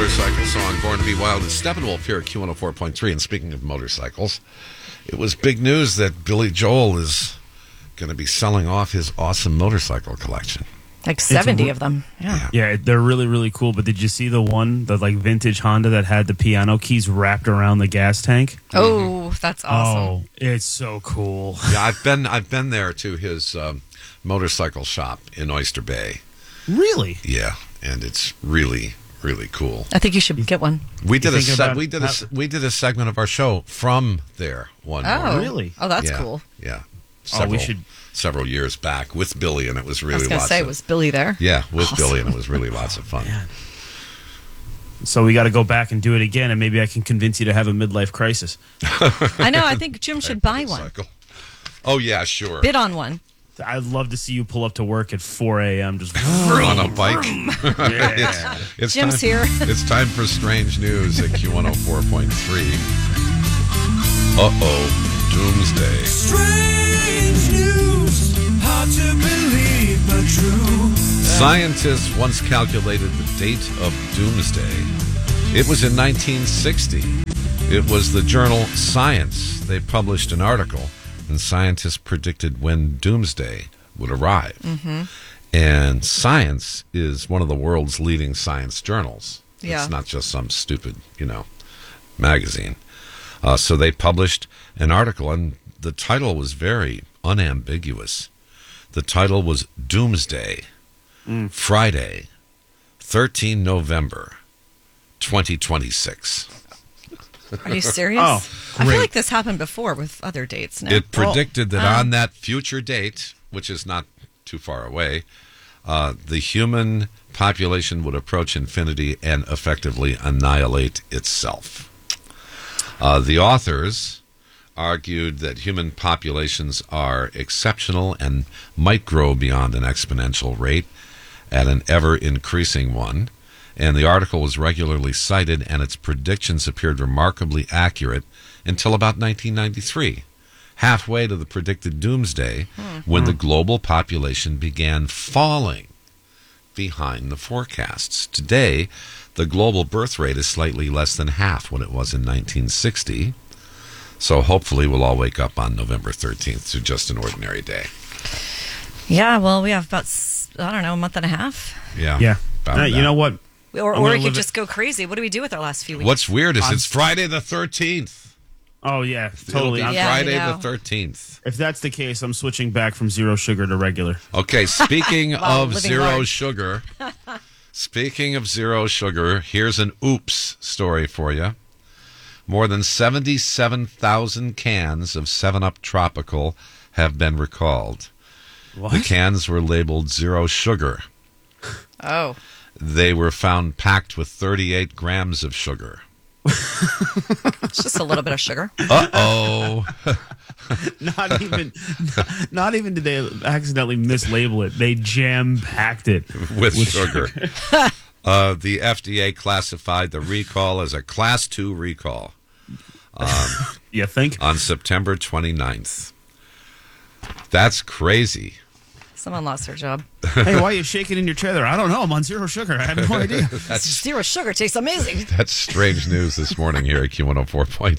motorcycle song, Born to Be Wild, is Steppenwolf here at Q104.3. And speaking of motorcycles, it was big news that Billy Joel is going to be selling off his awesome motorcycle collection. Like 70 of them. Yeah, they're really, really cool. But did you see the like vintage Honda that had the piano keys wrapped around the gas tank? Oh, that's awesome. Oh, it's so cool. Yeah, I've been there to his motorcycle shop in Oyster Bay. Really? Yeah, and it's really, really cool. I think you should get one. We did we did a segment of our show from there one morning. Oh, really? Oh, that's Yeah, cool. Yeah. Several years back with Billy, and it was I really was going to say, was Billy there? Yeah, with Billy, and it was really lots of fun. Man. So we got to go back and do it again, and maybe I can convince you to have a midlife crisis. I know. I think Jim should buy one. Oh, yeah, sure. Bid on one. I'd love to see you pull up to work at 4 a.m. just on a bike. Yeah. It's Jim's time, here. It's time for Strange News at Q104.3. Uh-oh, Doomsday. Strange news, hard to believe but true. Scientists once calculated the date of Doomsday. It was in 1960. It was the journal Science. They published an article, and scientists predicted when Doomsday would arrive. Mm-hmm. And Science is one of the world's leading science journals. Yeah. It's not just some stupid, magazine. So they published an article, and the title was very unambiguous. The title was Doomsday, Friday, 13 November, 2026. Are you serious? Oh, I feel great. like this happened before with other dates now. It predicted that on that future date, which is not too far away, the human population would approach infinity and effectively annihilate itself. The authors argued that human populations are exceptional and might grow beyond an exponential rate at an ever-increasing one. And the article was regularly cited, and its predictions appeared remarkably accurate until about 1993, halfway to the predicted doomsday, when the global population began falling behind the forecasts. Today, the global birth rate is slightly less than half what it was in 1960. So hopefully we'll all wake up on November 13th to just an ordinary day. Yeah, well, we have about, a month and a half. Yeah. Yeah. about You that. know what? Or I'm we gonna could live just go crazy. What do we do with our last few weeks? What's weird is it's Friday the 13th. Oh, yeah, It'll totally. be Yeah, I Friday know. the 13th. If that's the case, I'm switching back from zero sugar to regular. Okay, speaking Wow, of living zero large. sugar, here's an oops story for you. More than 77,000 cans of 7-Up Tropical have been recalled. What? The cans were labeled zero sugar. Oh. They were found packed with 38 grams of sugar. It's just a little bit of sugar. Uh-oh. Not even did they accidentally mislabel it. They jam-packed it with sugar. The FDA classified the recall as a Class 2 recall You think? on September 29th. That's crazy. Someone lost their job. Hey, why are you shaking in your chair there? I don't know. I'm on zero sugar. I have no idea. Zero sugar tastes amazing. That's strange news this morning here at Q104.3.